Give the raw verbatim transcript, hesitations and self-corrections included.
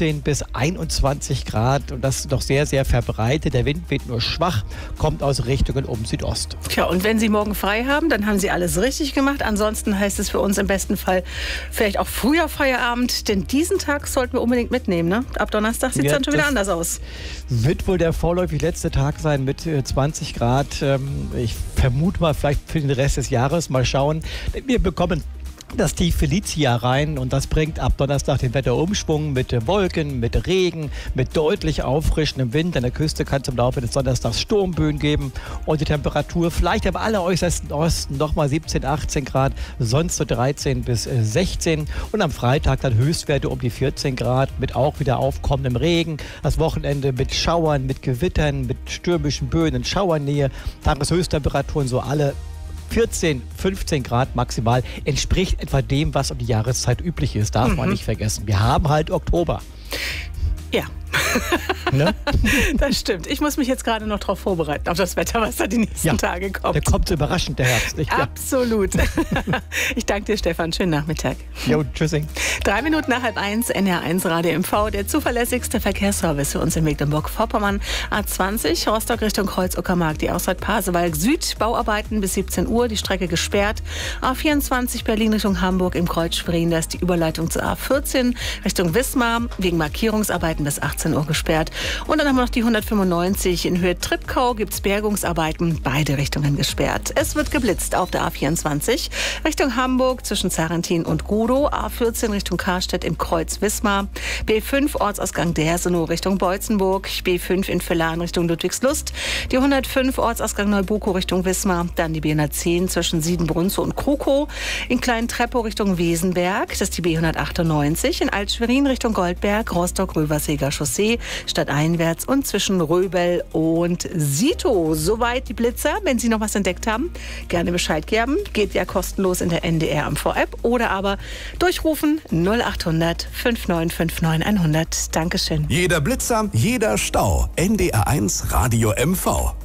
siebzehn bis einundzwanzig Grad und das ist noch sehr, sehr verbreitet. Der Wind weht nur schwach, kommt aus Richtungen um Südost. Tja, und wenn Sie morgen frei haben, dann haben Sie alles richtig gemacht. Ansonsten heißt es für uns im besten Fall vielleicht auch früher Feierabend, denn diesen Tag sollten wir unbedingt mitnehmen. Ne? Ab Donnerstag sieht es Ja, dann schon wieder anders aus. Wird wohl der vorläufig letzte Tag sein mit zwanzig Grad. Ich vermute mal vielleicht für den Rest des Jahres. Mal schauen. Wir bekommen das Tief Felicia rein und das bringt ab Donnerstag den Wetterumschwung mit Wolken, mit Regen, mit deutlich auffrischendem Wind. An der Küste kann es im Laufe des Donnerstags Sturmböen geben und die Temperatur vielleicht am alleräußersten Osten nochmal siebzehn, achtzehn Grad, sonst so dreizehn bis sechzehn und am Freitag dann Höchstwerte um die vierzehn Grad mit auch wieder aufkommendem Regen. Das Wochenende mit Schauern, mit Gewittern, mit stürmischen Böen in Schauernähe. Tageshöchsttemperaturen so alle vierzehn, fünfzehn Grad maximal, entspricht etwa dem, was um die Jahreszeit üblich ist. Darf mhm. man nicht vergessen. Wir haben halt Oktober. Ja. Ne? Das stimmt. Ich muss mich jetzt gerade noch darauf vorbereiten, auf das Wetter, was da die nächsten ja, Tage kommt. Der kommt so überraschend, der Herbst. Nicht? Absolut. Ich danke dir, Stefan. Schönen Nachmittag. Jo, tschüssing. Drei Minuten nach halb eins, N R eins Radio M V, der zuverlässigste Verkehrsservice für uns in Mecklenburg-Vorpommern. A zwanzig, Rostock Richtung Kreuz-Uckermark, die Ausfahrt Pasewalk Süd, Bauarbeiten bis siebzehn Uhr, die Strecke gesperrt. A vierundzwanzig, Berlin Richtung Hamburg im Kreuz Schwerin, da ist die Überleitung zur A vierzehn Richtung Wismar, wegen Markierungsarbeiten bis achtzehn Uhr gesperrt. Und dann haben wir noch die hundertfünfundneunzig in Höhe Treptow, gibt es Bergungsarbeiten, beide Richtungen gesperrt. Es wird geblitzt auf der A vierundzwanzig Richtung Hamburg zwischen Zarentin und Godow, A vierzehn Richtung Karstedt im Kreuz Wismar, B fünf Ortsausgang Dersenow Richtung Beutzenburg, B fünf in Villahn Richtung Ludwigslust, die hundertfünf Ortsausgang Neubukow Richtung Wismar, dann die B hundertzehn zwischen Siedenbrunzow und Krukow, in Klein-Treptow Richtung Wesenberg, das ist die B hundertachtundneunzig, in Alt-Schwerin Richtung Goldberg, Rostock-Röverseger Chaussee, stadteinwärts und zwischen Röbel und Sito. Soweit die Blitzer. Wenn Sie noch was entdeckt haben, gerne Bescheid geben. Geht ja kostenlos in der N D R M V-App oder aber durchrufen null achthundert fünfundneunzig neunundfünfzig hundert. Dankeschön. Jeder Blitzer, jeder Stau. N D R eins Radio M V.